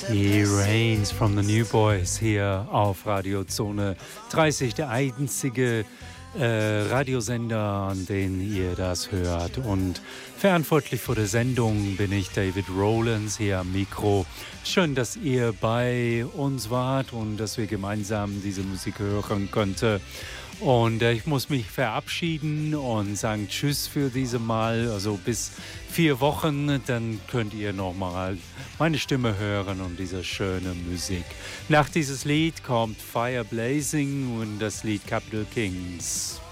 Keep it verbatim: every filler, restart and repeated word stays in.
T-Rains from the New Boys hier auf Radiozone dreißig, der einzige äh, Radiosender, an den ihr das hört. Und verantwortlich für die Sendung bin ich, David Rowlands, hier am Mikro. Schön, dass ihr bei uns wart und dass wir gemeinsam diese Musik hören konnten. Und äh, ich muss mich verabschieden und sagen Tschüss für diese Mal. Also bis vier Wochen, dann könnt ihr nochmal meine Stimme hören und diese schöne Musik. Nach dieses Lied kommt Fire Blazing und das Lied Capital Kings.